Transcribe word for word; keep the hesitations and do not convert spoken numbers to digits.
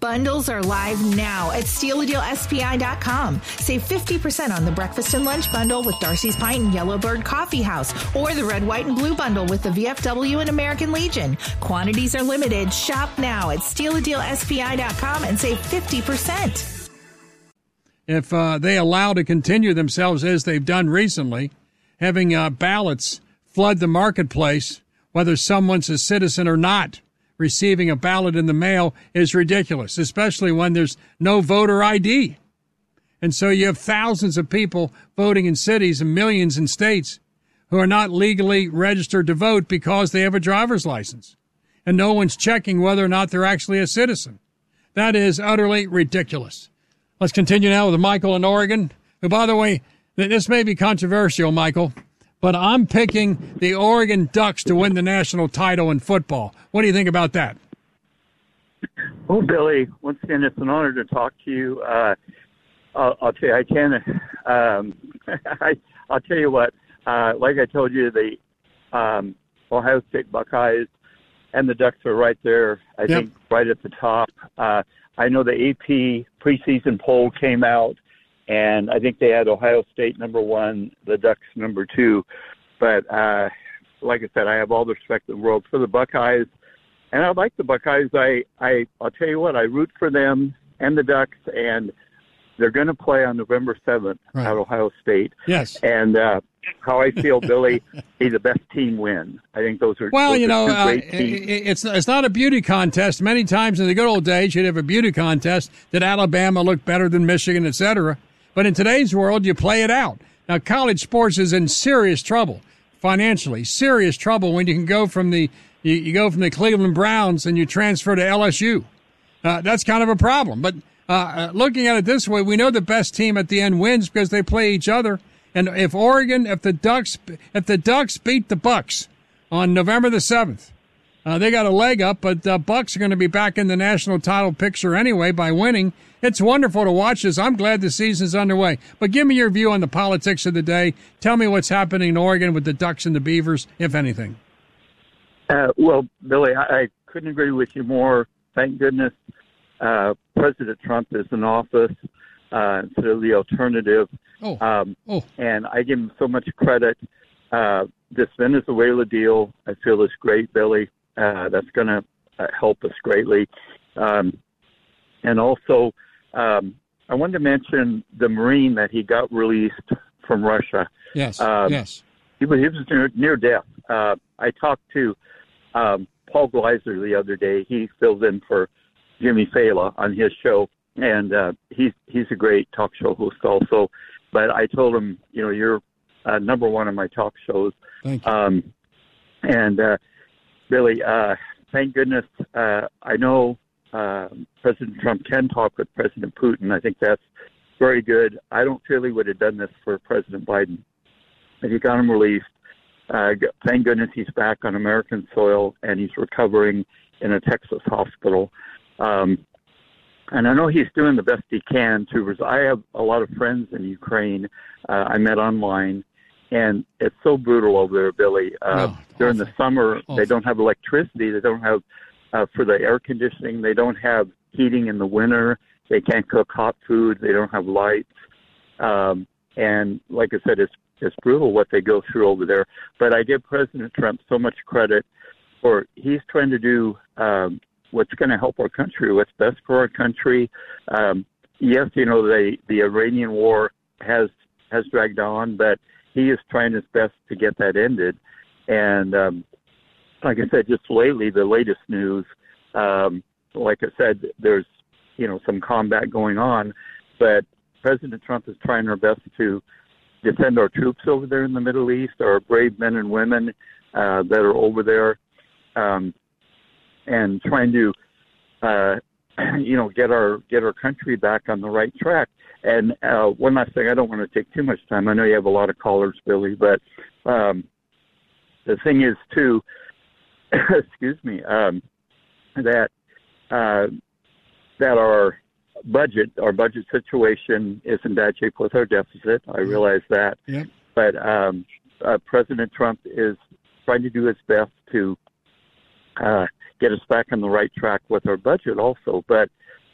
Bundles are live now at steal a deal S P I dot com. Save fifty percent on the breakfast and lunch bundle with Darcy's Pint and Yellowbird Coffee House, or the red, white, and blue bundle with the V F W and American Legion. Quantities are limited. Shop now at steal a deal S P I dot com and save fifty percent. If uh, they allow to continue themselves as they've done recently, having uh, ballots flood the marketplace, whether someone's a citizen or not, receiving a ballot in the mail is ridiculous, especially when there's no voter I D. And so you have thousands of people voting in cities and millions in states who are not legally registered to vote because they have a driver's license. And no one's checking whether or not they're actually a citizen. That is utterly ridiculous. Let's continue now with Michael in Oregon, who, by the way, this may be controversial, Michael, but I'm picking the Oregon Ducks to win the national title in football. What do you think about that? Well, Billy, once again, it's an honor to talk to you. Uh, I'll, I'll tell you, I can. Um, I, I'll tell you what. Uh, like I told you, the um, Ohio State Buckeyes and the Ducks are right there. I yep. think right at the top. Uh, I know the A P preseason poll came out, and I think they had Ohio State number one, the Ducks number two. But uh, like I said, I have all the respect in the world for the Buckeyes, and I like the Buckeyes. I, I, I'll tell you what, I root for them and the Ducks, and they're going to play on November seventh right. at Ohio State. Yes. And uh, how I feel, Billy, be the best team win. I think those are well, those you are know, two uh, great teams. it's it's not a beauty contest. Many times in the good old days, you'd have a beauty contest that Alabama looked better than Michigan, et cetera. But in today's world, you play it out. Now, college sports is in serious trouble financially, serious trouble when you can go from the you, you go from the Cleveland Browns and you transfer to L S U. Uh, that's kind of a problem. But uh, looking at it this way, we know the best team at the end wins because they play each other. And if Oregon, if the Ducks, if the Ducks beat the Bucks on November the seventh, uh, they got a leg up. But the Bucks are going to be back in the national title picture anyway by winning. It's wonderful to watch this. I'm glad the season's underway. But give me your view on the politics of the day. Tell me what's happening in Oregon with the Ducks and the Beavers, if anything. Uh, well, Billy, I, I couldn't agree with you more. Thank goodness uh, President Trump is in office uh, instead of the alternative. Oh. Um, oh. And I give him so much credit. Uh, this Venezuela deal, I feel, is great, Billy. Uh, that's going to uh, help us greatly. Um, and also, um, I wanted to mention the Marine that he got released from Russia. Yes, um, yes. He was, he was near, near death. Uh, I talked to um, Paul Gleiser the other day. He fills in for Jimmy Fallon on his show, and uh, he's he's a great talk show host also. But I told him, you know, you're uh, number one on my talk shows. Thank you. Um, and uh, really, uh, thank goodness. Uh, I know uh, President Trump can talk with President Putin. I think that's very good. I don't feel he would have done this for President Biden. But he got him released. Uh, thank goodness he's back on American soil and he's recovering in a Texas hospital. Um, and I know he's doing the best he can to. Res- I have a lot of friends in Ukraine. Uh, I met online, and it's so brutal over there, Billy. Uh, oh, during awful. the summer, Awful. they don't have electricity. They don't have uh, for the air conditioning. They don't have heating in the winter. They can't cook hot food. They don't have lights. Um, and like I said, it's it's brutal what they go through over there. But I give President Trump so much credit for he's trying to do um, what's going to help our country, what's best for our country. Um, yes, you know, the, the Iranian war has has dragged on, but he is trying his best to get that ended. And um, like I said, just lately, the latest news, um, like I said, there's, you know, some combat going on, but President Trump is trying our best to defend our troops over there in the Middle East, our brave men and women uh, that are over there, um, and trying to, uh, you know, get our get our country back on the right track. And uh, one last thing, I don't want to take too much time. I know you have a lot of callers, Billy, but um, the thing is, too, excuse me, um, that uh, that our budget, our budget situation is in bad shape with our deficit. I realize that. Yep. But um, uh, President Trump is trying to do his best to uh, get us back on the right track with our budget also. But